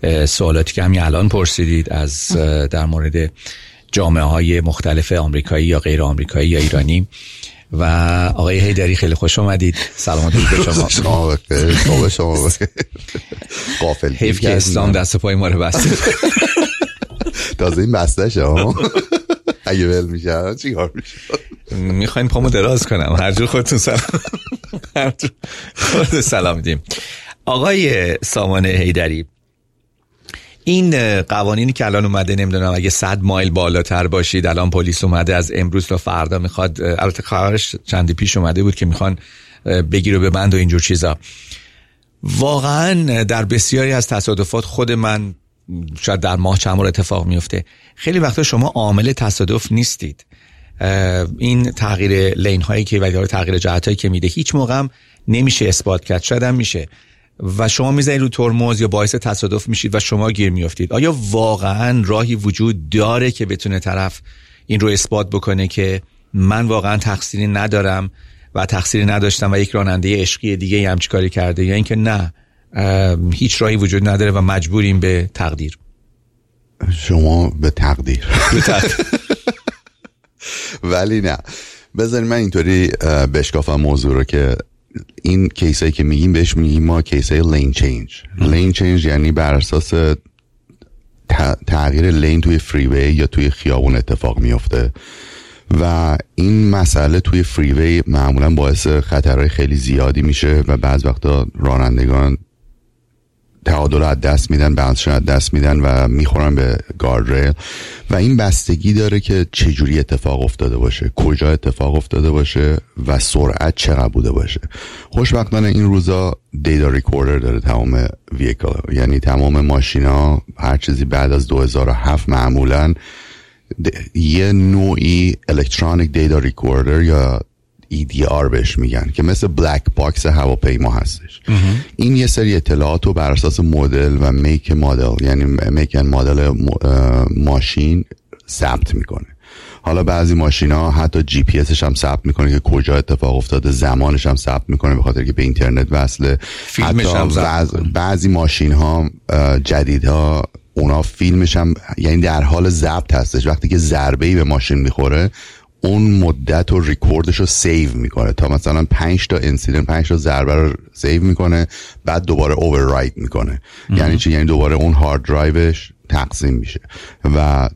سوالاتی که همین الان پرسیدید از در مورد جامعه های مختلف آمریکایی یا غیر آمریکایی یا ایرانی. و آقای حیدری خیلی خوش اومدید. سلام درود به شما. شما غافل. حیف که اسلام دست پای ما رو بسته. تازه این بسته شما اگه ول میشه چیکار میشه؟ میخواین پامو دراز کنم؟ هر جور خودتون سلام، هر جور خودتون سلام دیم. آقای سامان حیدری، این قوانینی که الان اومده، نمیدونم اگه 100 مایل بالاتر باشید، الان پلیس اومده از امروز تا فردا میخواد، البته خبرش چندی پیش اومده بود که میخوان بگیر و ببند و اینجور چیزا. واقعا در بسیاری از تصادفات، خود من شاید در ماه چند بار اتفاق میفته، خیلی وقتا شما عامل تصادف نیستید. این تغییر لین هایی که و تغییر جهت هایی که میده هیچ موقع هم نمیشه اثبات کرد. شاید هم میشه و شما میزنید رو ترمز یا باعث تصادف میشید و شما گیر میافتید. آیا واقعا راهی وجود داره که بتونه طرف این رو اثبات بکنه که من واقعا تقصیری ندارم و تقصیری نداشتم و یک راننده عشقی دیگه همچین کاری کرده، یا اینکه نه هیچ راهی وجود نداره و مجبوریم به تقدیر؟ شما به تقدیر ولی نه، بذارید من اینطوری بشکافم موضوع رو که این کیسایی که میگیم بهش میگیم ما کیسای لین چینج. لین چینج یعنی بر اساس تغییر لین توی فریوی یا توی خیابون اتفاق میفته و این مسئله توی فریوی معمولا باعث خطرهای خیلی زیادی میشه و بعض وقتا رانندگان تعادل از دست میدن، بالانسشون از دست میدن و میخورن به گاردریل و این بستگی داره که چجوری اتفاق افتاده باشه، کجا اتفاق افتاده باشه و سرعت چقدر بوده باشه. خوشبختانه این روزا دیتا ریکوردر داره تمام ویکل، یعنی تمام ماشینا هر چیزی بعد از 2007 معمولا یه نوعی الکترونیک دیتا ریکوردر یا EDR بهش میگن که مثل بلک باکس هواپیما هستش. این یه سری اطلاعات رو بر اساس مدل و میک مدل، یعنی میک مدل ماشین ثبت میکنه. حالا بعضی ماشینا حتی جی پی اسش هم ثبت میکنه که کجا اتفاق افتاده، زمانش هم ثبت میکنه به خاطر که به اینترنت وصله. حتی بعضی ماشین ها جدیدها اونا فیلمش هم یعنی در حال ضبط هستش، وقتی که ضربه‌ای به ماشین میخوره اون مدت و ریکوردش رو سیو میکنه تا مثلا 5 تا انسیدنت، 5 تا ضربه رو سیو میکنه، بعد دوباره اووررایت میکنه. یعنی چی؟ یعنی دوباره اون هارد درایوش تقسیم میشه و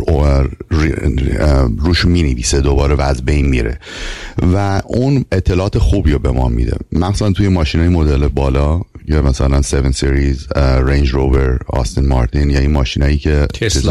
روش مینویسه دوباره و از بین میره و اون اطلاعات خوبی رو به ما میده، مثلا توی ماشینای مدل بالا یا مثلا 7 سریز، رنج روور، آستن مارتین یا این ماشینایی که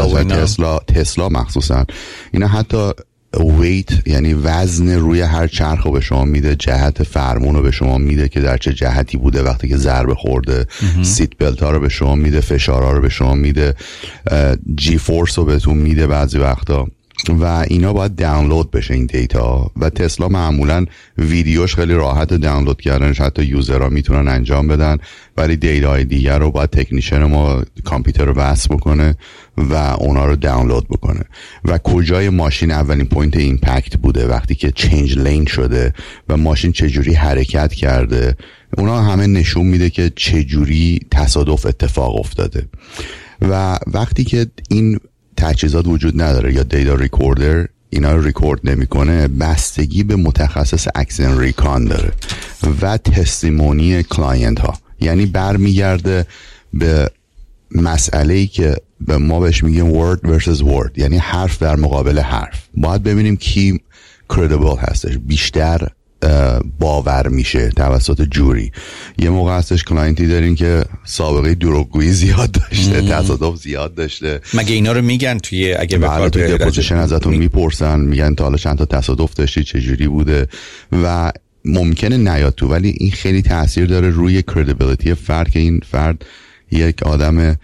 تسلا مخصوصا، اینا حتی ویت یعنی وزن روی هر چرخ رو به شما میده، جهت فرمون رو به شما میده که در چه جهتی بوده وقتی که ضربه خورده، سیت بلت ها رو به شما میده، فشارها رو به شما میده، جی فورس رو بهتون میده بعضی وقتا و اینا باید دانلود بشه این دیتا و تسلا معمولا ویدیوش خیلی راحت دانلود کردنش، حتی یوزرها میتونن انجام بدن، ولی دیتاهای دیگر رو باید تکنیشن ما کامپیوتر رو وصل بکنه و اونا رو دانلود بکنه و کجای ماشین اولین پوینت ایمپکت بوده وقتی که چینج لین شده و ماشین چجوری حرکت کرده، اونا همه نشون میده که چجوری تصادف اتفاق افتاده. و وقتی که این تجهیزات وجود نداره یا دیتا ریکوردر اینا رو ریکورد نمیکنه، بستگی به متخصص اکسیدنت ریکان داره و تستیمونی کلاینت ها، یعنی برمیگرده به مسئله‌ای که به ما بهش میگیم word versus word، یعنی حرف در مقابل حرف. باید ببینیم کی credible هستش، بیشتر باور میشه توسط جوری. یه موقع هستش کلاینتی دارین که سابقه دروغگویی زیاد داشته، تصادف زیاد داشته. مگه اینا رو میگن توی اگه به کار توی پوزیشن ازتون میپرسن، میگن تا حالا چند تا تصادف داشتی، چجوری بوده و ممکنه نیاد تو، ولی این خیلی تاثیر داره روی کردیبیلیتی فرد که این فرد یک آدم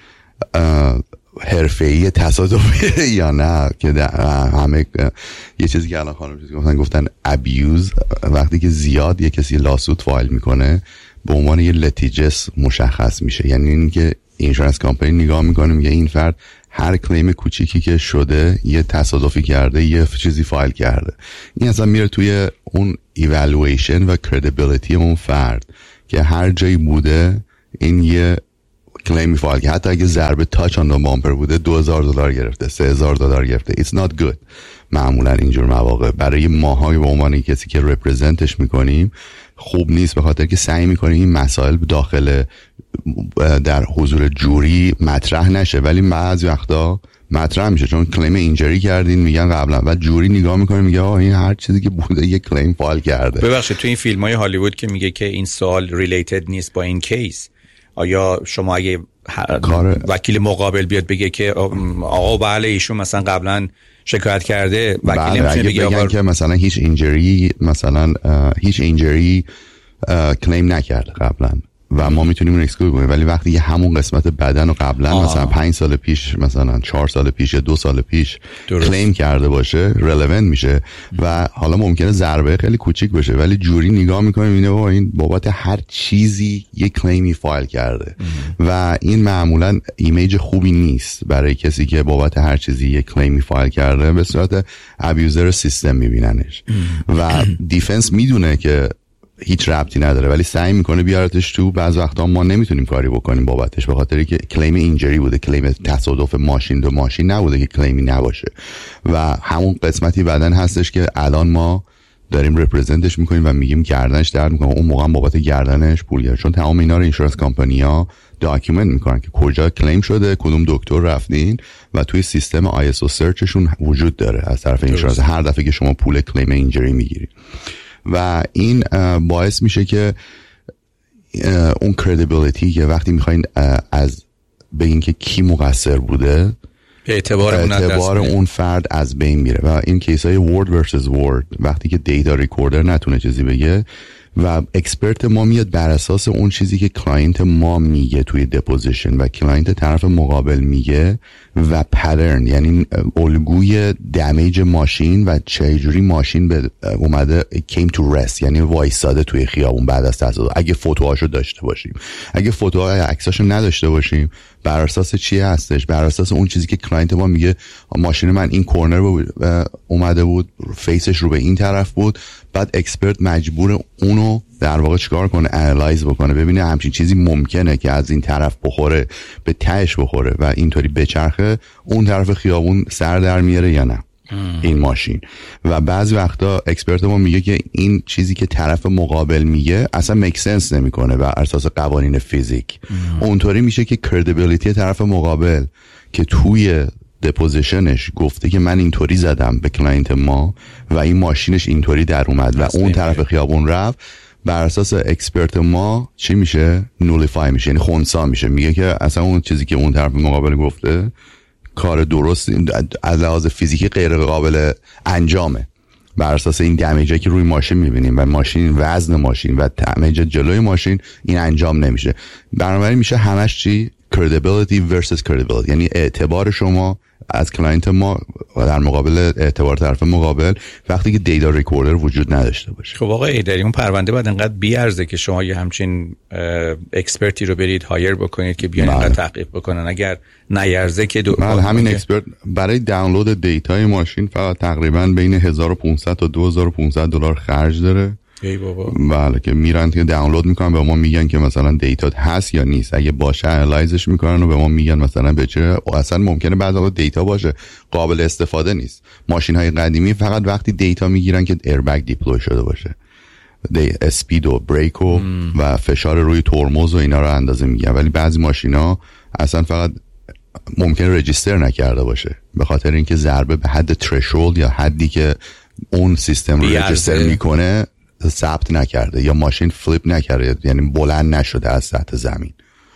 حرفه‌ای تصادفی یا نه. که همه یه چیزی که الان خانم گفتن ابیوز، وقتی که زیاد یه کسی لاسوت فایل میکنه به عنوان یه لتیجس مشخص میشه، یعنی اینکه اینشورنس کمپانی نگاه میکنه میگه این فرد هر کلیم کوچیکی که شده یه تصادفی کرده، یه چیزی فایل کرده. این اصلا میره توی اون ایوالویشن و کردیبیلیتی اون فرد که هر جایی بوده این یه کلیم فایل که حتی اگه ضربه تاچ آن بامپر بوده $2,000 گرفته، $3,000 گرفته. It's not good. معمولا اینجور مواقع برای ماهای به عنوان کسی که رپرزنتش میکنیم خوب نیست، به خاطر که سعی میکنیم این مسائل داخل در حضور جوری مطرح نشه، ولی بعضی وقتا مطرح میشه چون کلیم اینجری کردین میگن قبلا و جوری نگاه میکنه میگه این هر چیزی که بوده یه کلیم فایل کرده. ببخشید تو این فیلم‌های هالیوود که میگه که این سوال ریلیتد نیست با این کیس، آیا شما اگه وکیل مقابل بیاد بگه که آقا بله ایشون مثلا قبلا شکایت کرده، وکیل نمیتونه بگه آقا که مثلا هیچ اینجری کلیم نکرده قبلا و ما میتونیم ریسکو کنیم، ولی وقتی همون قسمت بدن رو قبلا مثلا 5 سال پیش، مثلا 4 سال پیش یا 2 سال پیش کلیم کرده باشه، رلوونت میشه و حالا ممکنه ضربه خیلی کوچیک باشه ولی جوری نگاه میکنه میبینه این بابت هر چیزی یه کلیمی فایل کرده و این معمولا ایمیج خوبی نیست برای کسی که بابت هر چیزی یه کلیمی فایل کرده. به صورت ابیوزر سیستم میبیننش و دیفنس میدونه که هیچ ربطی نداره ولی سعی میکنه بیارتش تو. بعض وقتا ما نمیتونیم کاری بکنیم بابتش به خاطر که کلیم اینجری بوده، کلیم تصادف ماشین به ماشین نبوده که کلیمی نباشه و همون قسمتی بدن هستش که الان ما داریم رپرزنتش میکنیم و میگیم گردنش درد میکنه، اون موقع بابت گردنش پول گرفت، چون تمام اینا رو اینشورنس کمپانی‌ها داکیومنت میکنن که کجا کلیم شده، کدوم دکتر رفتین و توی سیستم ISO سرچشون وجود داره از طرف اینشورنس هر دفعه که شما پول کلیم اینجری میگیری و این باعث میشه که اون کردیبیلیتی که وقتی میخواین از به اینکه کی مقصر بوده اعتبار اون فرد از بین میره و این کیس های word versus word وقتی که دیتا ریکوردر نتونه چیزی بگه و اکسپرت ما میاد بر اساس اون چیزی که کلاینت ما میگه توی دپوزیشن و کلاینت طرف مقابل میگه و پترن، یعنی الگوی دمیج ماشین و چجوری ماشین به اومده came to rest، یعنی وایساده توی خیابون بعد از تصادف. اگه فوتوهاشو داشته باشیم، اگه فوتوهای عکساشو نداشته باشیم، بر اساس چی هستش؟ بر اساس اون چیزی که کلاینت ما میگه ماشین من این کورنر اومده بود، فیسش رو به این طرف بود، بعد اکسپرت مجبور اونو در واقع چیکار کنه؟ انالایز بکنه، ببینه همچین چیزی ممکنه که از این طرف بخوره به تهش بخوره و اینطوری بچرخه اون طرف خیابون سر در میاره یا نه این ماشین. و بعضی وقتا اکسپرت ما میگه که این چیزی که طرف مقابل میگه اصلا میک سنس نمیکنه بر اساس قوانین فیزیک. اونطوری میشه که کردیبیلیتی طرف مقابل که توی دپوزیشنش گفته که من اینطوری زدم به کلاینت ما و این ماشینش اینطوری در اومد و اون طرف خیابون رفت، بر اساس اکسپرت ما چی میشه؟ نولیفای میشه، یعنی خنثی میشه، میگه که اصلا اون چیزی که اون طرف مقابل گفته کار درست از لحاظ فیزیکی غیر قابل انجامه بر اساس این دمیجی که روی ماشین میبینیم و ماشین، وزن ماشین و دمیج جلوی ماشین این انجام نمیشه. بنابراین میشه همش چی؟ credibility versus credibility، یعنی اعتبار شما از کلاینت ما در مقابل اعتبار طرف مقابل وقتی که دیتا ریکوردر وجود نداشته باشه. خب آقا ایدری، اون پرونده باید انقدر بیارزه که شما یه همچین اکسپرتی رو برید هایر بکنید که بیان اینقدر تحقیق بکنن. اگر نیارزه که همین اکسپرت برای دانلود دیتای ماشین فقط تقریبا بین 1500 تا 2500 دلار خرج داره. ای بابا. بله، که میرن که دانلود میکنن، به ما میگن که مثلا دیتات هست یا نیست، اگه باشه انالایزش میکنن و به ما میگن مثلا به چه، اصلا ممکنه بعضی وقت دیتا باشه قابل استفاده نیست. ماشین های قدیمی فقط وقتی دیتا میگیرن که ایربگ دیپلوی شده باشه، اسپید و بریک و فشار روی ترمز و اینا رو اندازه میگن، ولی بعضی ماشینا اصلا فقط ممکنه رجیستر نکرده باشه به خاطر اینکه ضربه به حد ترشولد یا حدی که اون سیستم رو رجیستر میکنه ثبت نکرده یا ماشین فلیپ نکرده، یعنی بلند نشده از سطح زمین.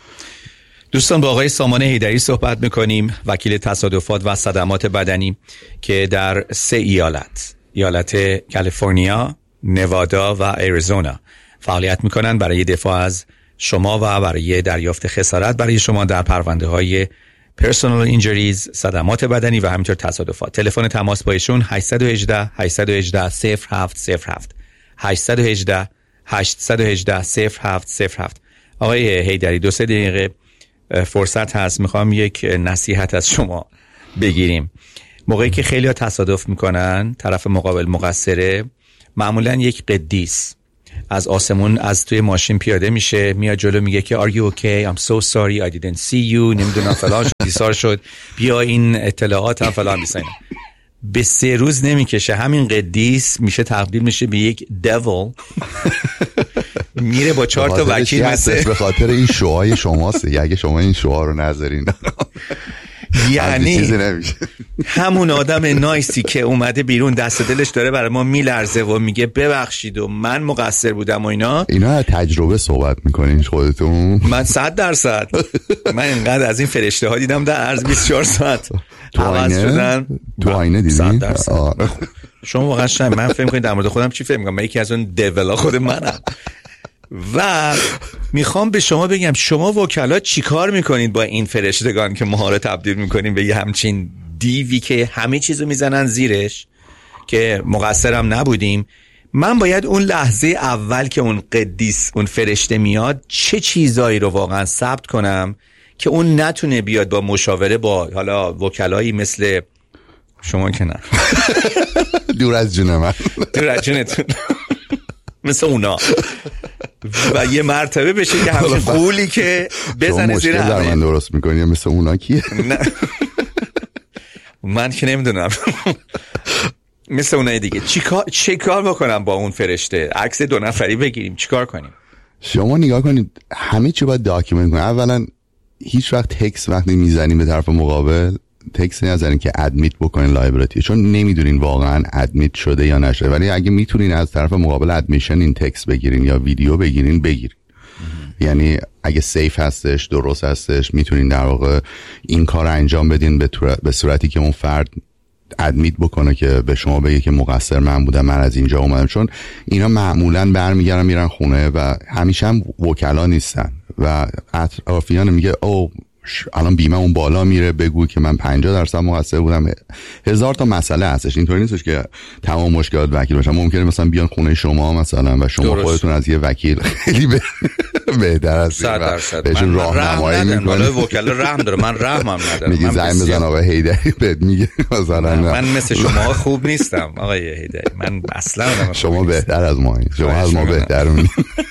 دوستان، با آقای سامان حیدری صحبت میکنیم، وکیل تصادفات و صدمات بدنی که در 3 ایالت کالیفرنیا، نوادا و اریزونا فعالیت میکنن برای دفاع از شما و برای دریافت خسارت برای شما در پرونده های پرسونال اینجریز، صدمات بدنی و همینطور تصادفات. تلفن تماس با ایشون 818 818 0707 818 818 0707. آقای حیدری، 2-3 دقیقه فرصت هست، میخوام یک نصیحت از شما بگیریم. موقعی که خیلی ها تصادف میکنن، طرف مقابل مقصره، معمولا یک قدیس از آسمون از توی ماشین پیاده میشه، میاد جلو میگه که are you okay I'm so sorry I didn't see you، نمیدونم فلان شد دیسار شد، بیا این اطلاعات هم فلان بیساینا. به 3 روز نمیکشه همین قدیس میشه تبدیل میشه به یک devil، میره با 4 تا وکیل مثل به خاطر این شوهای شماست. اگه شما این شوها رو نذارین یعنی همون آدم نایسی که اومده بیرون دست دلش داره برای ما میلرزه و میگه ببخشید و من مقصر بودم و اینا تجربه صحبت میکنین خودتون؟ من 100%. من اینقدر از این فرشته ها دیدم در عرض 24 ساعت عوض شدن. تو آینه دیدین؟ شما واقعا من فکر میکنید در مورد خودم چی فکر میکنم؟ من یکی از اون دیولا خود منم. و میخوام به شما بگم شما وکلا چی کار میکنید با این فرشتگان که ما رو تبدیل میکنیم به یه همچین دیوی که همه چیزو میزنن زیرش که مقصرم نبودیم. من باید اون لحظه اول که اون قدیس اون فرشته میاد چه چیزایی رو واقعا ثبت کنم که اون نتونه بیاد با مشاوره با حالا وکلایی مثل شما که نه دور از جون من، دور از جونتون مثل اونا و یه مرتبه بشه که همچین قولی که بزنه زیر همه. من درست میکنی مثل اونا کیه؟ نه من که نمیدونم. مثل اونای دیگه چی کار بکنم با اون فرشته؟ عکس 2 نفری بگیریم چیکار کنیم؟ شما نگاه کنید همه چی باید داکیومنت کنید. اولا هیچ وقت تکست وقتی میزنیم به طرف مقابل تکست نذارین که ادمیت بکنین لایبرتی، چون نمیدونین واقعا ادمیت شده یا نشده. ولی اگه میتونین از طرف مقابل ادمیشن این تکست بگیرین یا ویدیو بگیرین. یعنی اگه سیف هستش، درست هستش، میتونین در واقع این کار انجام بدین به صورتی که اون فرد ادمیت بکنه که به شما بگه که مقصر من بودم، من از اینجا اومدم. چون اینا معمولا برمیگردن میرن خونه و همیشه هم وکلا نیستن و اطرافیان میگه او الان بیمه اون بالا میره، بگو که من 50% مقصر بودم. 1000 تا مسئله هستش. اینطوری نیستش که تمام مشکلات وکیل باشن. ممکنه مثلا بیان خونه شما مثلا و شما خودتون از یه وکیل خیلی بهتر هستید بهشون راهنمایی میکنه. وکلا رحم داره، من رحمم ندارم. میگی زنگ بزن آقای حیدری بهت میگه مثلا من مثل شما خوب نیستم آقای حیدری، من اصلا شما بهتر از ما، شما از ما بهترونید.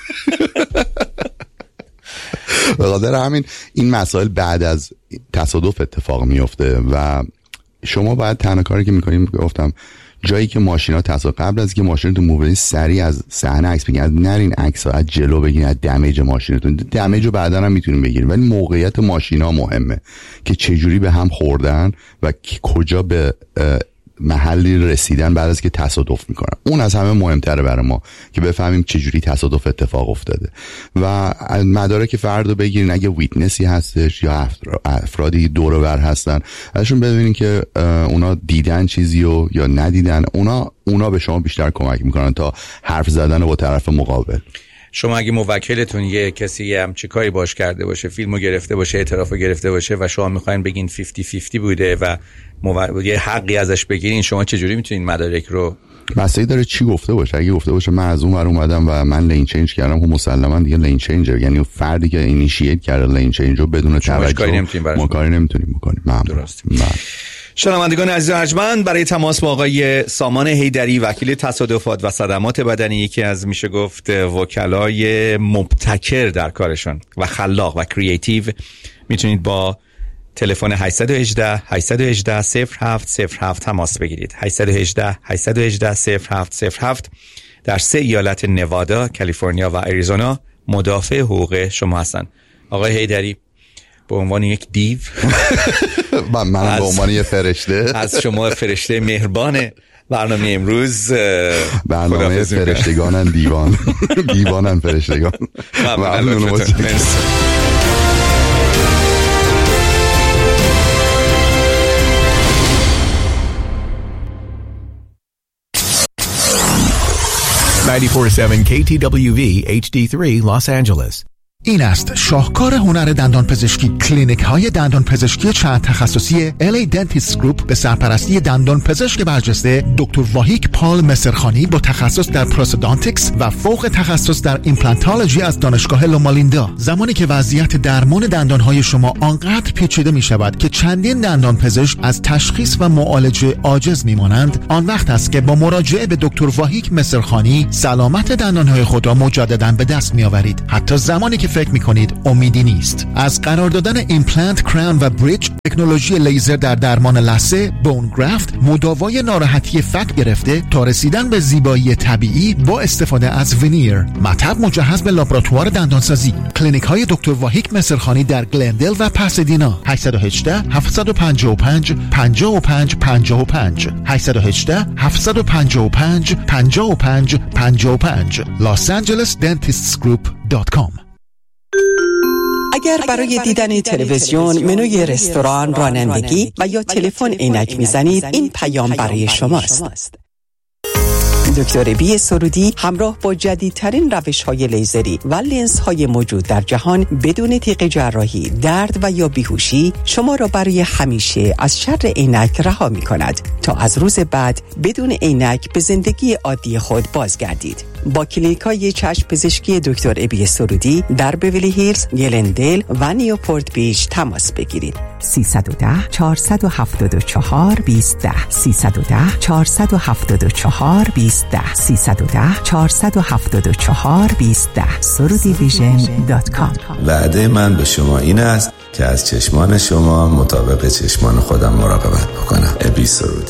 به خاطر همین این مسائل بعد از تصادف اتفاق میفته و شما باید تنها کاری که میکنیم گفتم جایی که ماشینا تصادف قبل از که ماشینتون موو سریع از صحنه عکس بگیرید، نرین عکس از جلو بگیرید، از دمیج ماشینتون. دمیج رو بعدا هم میتونین بگیرید ولی موقعیت ماشینا مهمه که چه جوری به هم خوردن و کجا به محلی رسیدن بعد از که تصادف میکنن. اون از همه مهمتره برای ما که بفهمیم چجوری تصادف اتفاق افتاده و مدارک فرد رو بگیرین. اگه ویتنسی هستش یا افرادی دور و بر هستن ازشون ببینین که اونا دیدن چیزی رو یا ندیدن. اونا به شما بیشتر کمک میکنن تا حرف زدن با طرف مقابل. شما اگه موکلتون یه کسی همچی کاری باش کرده باشه، فیلمو گرفته باشه، اعترافو گرفته باشه و شما میخواین بگین 50-50 بوده و یه حقی ازش بگیرین، شما چجوری میتونین مدارک رو؟ مسئله داره چی گفته باشه. اگه گفته باشه من از اون ور اومدم و من لین چنج کردم، خب مسلما دیگه لین چنجر، یعنی فردی که اینیشییت کرده لین چنج رو بدون توجه ما کاری نمیتونیم بکنیم. درست. شنوندگان عزیز و ارجمند، برای تماس با آقای سامان حیدری وکیل تصادفات و صدمات بدنی، یکی از میشه گفت وکلای مبتکر در کارشون و خلاق و کریتیو، میتونید با تلفن 818 818 0707 تماس بگیرید. 818 818 0707 در 3 ایالت نوادا، کالیفرنیا و اریزونا مدافع حقوق شما هستن. آقای حیدری به عنوان یک دیو من به عنوان یک فرشته از شما فرشته مهربان برنامه امروز، برنامه فرشتگانن دیوان دیوانن فرشتگان. ممنون. 94.7 KTWV HD3 Los Angeles. این است شاهکار هنر دندان پزشکی. کلینیک های دندان پزشکی چند تخصصی LA Dentist Group به سرپرستی دندان پزشک برجسته دکتر واهیک پال مصرخانی با تخصص در پروستودانتیکس و فوق تخصص در ایمپلانتولوژی از دانشگاه لومالیندا. زمانی که وضعیت درمان دندان های شما آنقدر پیچیده می شود که چندین دندان پزشک از تشخیص و معالجه عاجز می مانند، آن وقت است که با مراجعه به دکتر واهیک مصرخانی سلامت دندان های خود را مجددا به دست می آورید، حتی زمانی که فکر می‌کنید امیدی نیست. از قرار دادن ایمپلنت، کراون و بریج، تکنولوژی لیزر در درمان لثه، بون گرافت، مداوای ناراحتی فک گرفته تا رسیدن به زیبایی طبیعی با استفاده از ونیر. مطب مجهز به لابراتوار دندانسازی. کلینیک‌های دکتر واهیک مصرخانی در گلندل و پاسادینا. 818 755 55 55 818 755 55 55 losangelesdentistsgroup.com. اگر برای دیدن تلویزیون، منوی رستوران، رانندگی و یا تلفن عینک میزنید، این پیام برای شماست. دکتر بی سرودی همراه با جدیدترین روش‌های لیزری و لنزهای موجود در جهان بدون تیغ جراحی، درد و یا بیهوشی شما را برای همیشه از شر عینک رها می‌کند تا از روز بعد بدون عینک به زندگی عادی خود بازگردید. با کلینیک‌های چشم پزشکی دکتر ابی سرودی در بیولی هیلز، گلندل و نیوپورت بیچ تماس بگیرید. 310 474 2010 310 474 2010 310 474 2010 surudivision.com. وعده من به شما این است که از چشمان شما مطابق چشمان خودم مراقبت بکنم. ابی سرودی.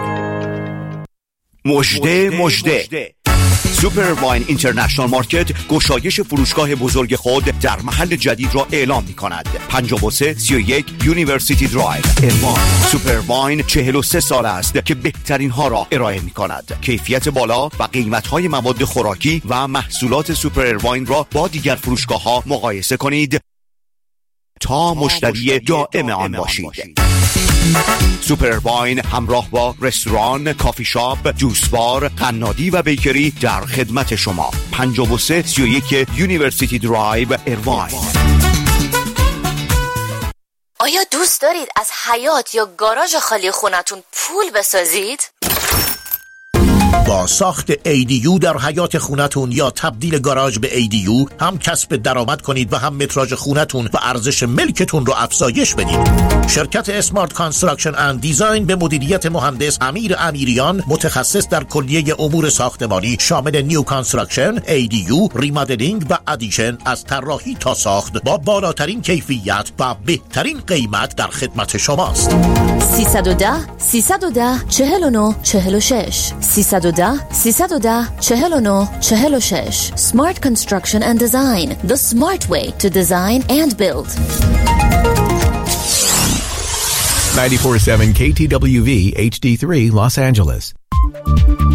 مژده سوپر واین اینترنشنال مارکت گشایش فروشگاه بزرگ خود در محل جدید را اعلام می کند. 5331 یونیورسیتی درایو، اروان. سوپر واین 43 سال است که بهترین ها را ارائه می کند. کیفیت بالا و قیمت های مواد خوراکی و محصولات سوپر واین را با دیگر فروشگاه ها مقایسه کنید تا مشتری دائم آن باشید. سوپر واین همراه با رستوران، کافی شاپ، جوس بار، قنادی و بیکری در خدمت شما. 5331 یونیورسیتی درایو، اروان. آیا دوست دارید از حیاط یا گاراژ خالی خونتون پول بسازید؟ با ساخت ADU در حیاط خونتون یا تبدیل گاراژ به ADU هم کسب درآمد کنید و هم متراژ خونتون و ارزش ملکتون رو افزایش بدید. شرکت اسمارت کانستراکشن اند دیزاین به مدیریت مهندس امیر امیریان، متخصص در کلیه امور ساختمانی شامل نیو کانستراکشن، ADU، ریمادلینگ و ادیشن، از طراحی تا ساخت با بالاترین کیفیت و بهترین قیمت در خدمت شماست. 310 310 49 46 310 310 49 46. Smart Construction and Design, the smart way to design and build. 94.7 KTWV HD3 Los Angeles.